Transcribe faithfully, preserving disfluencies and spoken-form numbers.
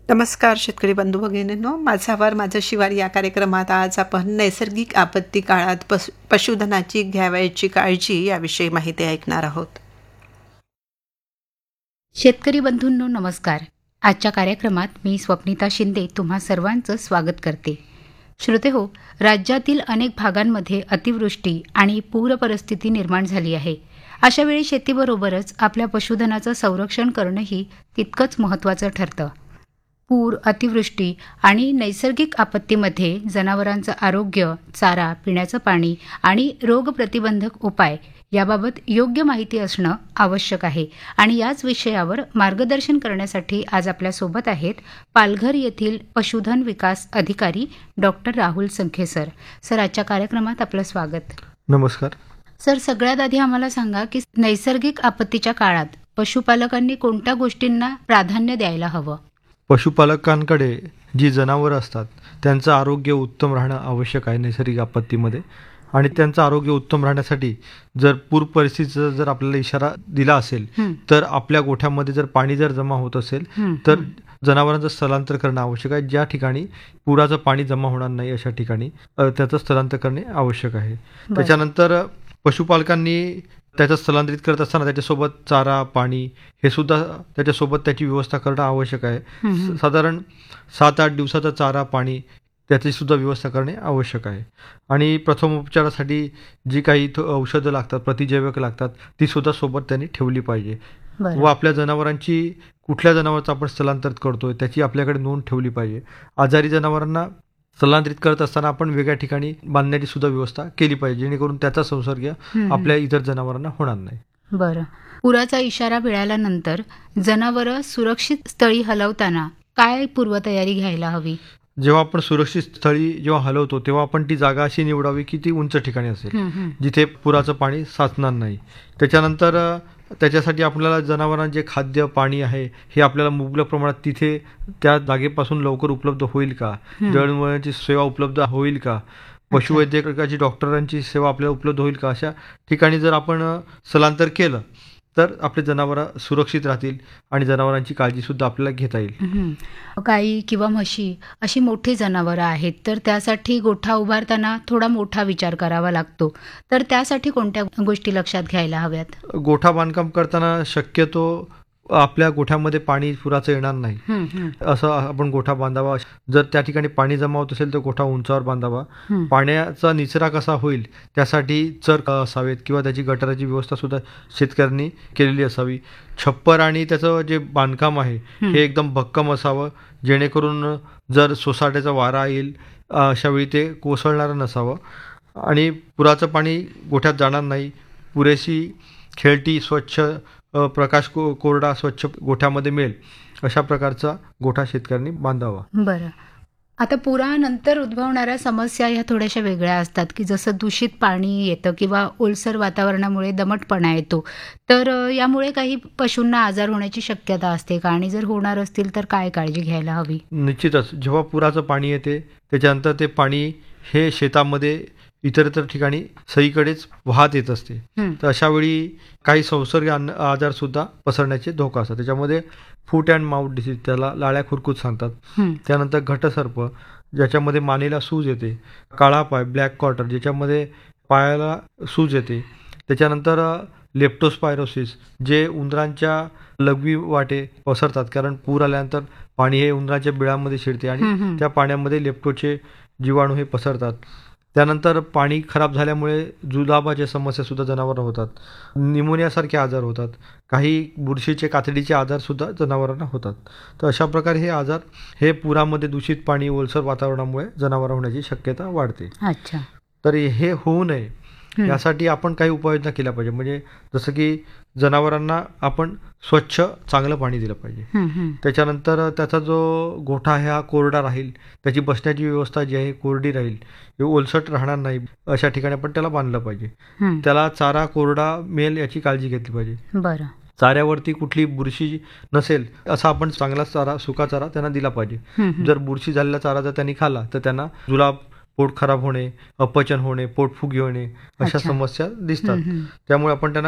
नमस्कार शेतकरी बंधू भगिनींनो, माझावर माझं शिवार या कार्यक्रमात आज आपण नैसर्गिक आपत्ती काळात पशु पशुधनाची घ्यावयाची काळजी याविषयी माहिती ऐकणार आहोत. शेतकरी बंधूंनो नमस्कार. आजच्या कार्यक्रमात मी स्वप्निता शिंदे तुम्हा सर्वांचं स्वागत करते. श्रोतेहो, राज्यातील अनेक भागांमध्ये अतिवृष्टी आणि पूर परिस्थिती निर्माण झाली आहे. अशावेळी शेतीबरोबरच आपल्या पशुधनाचं संरक्षण करणंही तितकंच महत्त्वाचं ठरतं. पूर, अतिवृष्टी आणि नैसर्गिक आपत्तीमध्ये जनावरांचं आरोग्य, चारा, पिण्याचं पाणी आणि रोगप्रतिबंधक उपाय याबाबत योग्य माहिती असणं आवश्यक आहे. आणि याच विषयावर मार्गदर्शन करण्यासाठी आज आपल्यासोबत आहेत पालघर येथील पशुधन विकास अधिकारी डॉक्टर राहुल संखे सर. सर, आजच्या कार्यक्रमात आपलं स्वागत. नमस्कार सर. सगळ्यात आधी आम्हाला सांगा की नैसर्गिक आपत्तीच्या काळात पशुपालकांनी कोणत्या गोष्टींना प्राधान्य द्यायला हवं? पशुपालकांकडे जी जनावरं असतात त्यांचं आरोग्य उत्तम राहणं आवश्यक आहे नैसर्गिक आपत्तीमध्ये. आणि त्यांचं आरोग्य उत्तम राहण्यासाठी जर पूर परिस्थितीचा जर आपल्याला इशारा दिला असेल तर आपल्या गोठ्यामध्ये जर पाणी जर जमा होत असेल तर जनावरांचं स्थलांतर करणं आवश्यक आहे. ज्या ठिकाणी पुराचं पाणी जमा होणार नाही अशा ठिकाणी त्याचं स्थलांतर करणे आवश्यक आहे. त्याच्यानंतर पशुपालकांनी त्याचं स्थलांतरित करत असताना त्याच्यासोबत चारा, पाणी हे सुद्धा त्याच्यासोबत त्याची व्यवस्था करणं आवश्यक आहे. साधारण सात आठ दिवसाचा चारा, पाणी त्याची सुद्धा व्यवस्था करणे आवश्यक आहे. आणि प्रथमोपचारासाठी जी काही औषधं लागतात, प्रतिजैवक लागतात, ती सुद्धा सोबत त्यांनी ठेवली पाहिजे. व आपल्या जनावरांची कुठल्या जनावरांचं आपण स्थलांतरित करतोय त्याची आपल्याकडे नोंद ठेवली पाहिजे. आजारी जनावरांना स्थलांतरित करत असताना आपण वेगळ्या ठिकाणी बांधण्याची सुद्धा व्यवस्था केली पाहिजे, जेणेकरून त्याचा संसर्ग आपल्या इतर जनावरांना होणार नाही. बरं. पुराचा इशारा मिळाल्यानंतर जनावरं सुरक्षित स्थळी हलवताना काय पूर्वतयारी घ्यायला हवी? जेव्हा आपण सुरक्षित स्थळी जेव्हा हलवतो तेव्हा आपण ती जागा अशी निवडावी की ती उंच ठिकाणी असेल, जिथे पुराचं पाणी साचणार नाही. त्याच्यानंतर त्याच्यासाठी आपल्याला जनावरांना जे खाद्य, पाणी आहे हे आपल्याला मुबलक प्रमाणात तिथे त्या जागेपासून लवकर उपलब्ध होईल का, दळणवळणाची सेवा उपलब्ध होईल का, पशुवैद्यकाची डॉक्टरांची सेवा आपल्याला उपलब्ध होईल का, अशा ठिकाणी जर आपण स्थलांतर केलं तर आपले जनावरं सुरक्षित राहतील आणि जनावरांची काळजीसुद्धा आपल्याला घेता येईल. गाई किंवा म्हशी अशी मोठी जनावरं आहेत तर त्यासाठी गोठा उभारताना थोडा मोठा विचार करावा लागतो. तर त्यासाठी कोणत्या गोष्टी लक्षात घ्यायला हव्यात? गोठा बांधकाम करताना शक्यतो आपल्या गोठ्यामध्ये पाणी पुराचं येणार नाही असं आपण गोठा बांधावा. जर त्या ठिकाणी पाणी जमा होत असेल तर गोठा उंचावर बांधावा. पाण्याचा निचरा कसा होईल त्यासाठी चर असावेत किंवा त्याची गटाराची व्यवस्था सुद्धा शेतकऱ्यांनी केलेली असावी. छप्पर आणि त्याचं जे बांधकाम आहे हे एकदम भक्कम असावं, जेणेकरून जर सोसाट्याचा वारा येईल अशावेळी ते कोसळणारं नसावं. आणि पुराचं पाणी गोठ्यात जाणार नाही. पुरेशी खेळती, स्वच्छ, प्रकाश को कोरडा स्वच्छ गोठ्यामध्ये मिळेल अशा प्रकारचा गोठा शेतकऱ्यांनी बांधावा. बरं. आता पुरानंतर उद्भवणाऱ्या समस्या ह्या थोड्याशा वेगळ्या असतात की जसं दूषित पाणी येतं किंवा ओलसर वातावरणामुळे दमटपणा येतो. तर यामुळे काही पशूंना आजार होण्याची शक्यता असते का? आणि जर होणार असतील तर काय काळजी घ्यायला हवी? निश्चितच. जेव्हा पुराचं पाणी येते त्याच्यानंतर ते पाणी हे शेतामध्ये इतर इतर ठिकाणी सगळीकडेच वाहत येत असते. तर अशा वेळी काही संसर्ग आजार सुद्धा पसरण्याचे धोका असतात. त्याच्यामध्ये फूट अँड माउथ डिसीज, त्याला लाळ्या खुरकूत सांगतात. त्यानंतर घटसर्प, ज्याच्यामध्ये मानेला सूज येते. काळा पाय, ब्लॅक क्वार्टर, ज्याच्यामध्ये पायाला सूज येते. त्याच्यानंतर लेप्टोस्पायरोसिस, जे उंदरांच्या लघवी वाटे पसरतात, कारण पूर आल्यानंतर पाणी हे उंदरांच्या बिळामध्ये शिरते आणि त्या पाण्यामध्ये लेप्टोचे जीवाणू हे पसरतात. त्यानंतर पाणी खराब झाल्यामुळे जुलाबाच्या समस्या सुद्धा जनावरांना होतात. निमोनियासारखे आजार होतात. काही बुरशीचे, कातडीचे आजारसुद्धा जनावरांना होतात. तर अशा प्रकारे हे आजार हे पुरामध्ये दूषित पाणी, ओलसर वातावरणामुळे जनावरं होण्याची शक्यता वाढते. अच्छा. तर हे होऊ नये यासाठी आपण काही उपाययोजना केल्या पाहिजे. म्हणजे जसं की जनावरांना आपण स्वच्छ चांगलं पाणी दिलं पाहिजे. त्याच्यानंतर त्याचा जो गोठा आहे हा कोरडा राहील, त्याची बसण्याची व्यवस्था जी आहे कोरडी राहील, हे ओलसट राहणार नाही अशा ठिकाणी आपण त्याला बांधलं पाहिजे. त्याला चारा कोरडा मिळेल याची काळजी घेतली पाहिजे. बरं. चाऱ्यावरती कुठली बुरशी नसेल असा आपण चांगला चारा, सुका चारा त्यांना दिला पाहिजे. जर बुरशी झालेला चारा जर त्यांनी खाल्ला तर त्यांना जुलाब, पोट खराब होणे, अपचन होणे, पोटफुगी होणे अशा समस्या दिसतात. त्यामुळे आपण त्यांना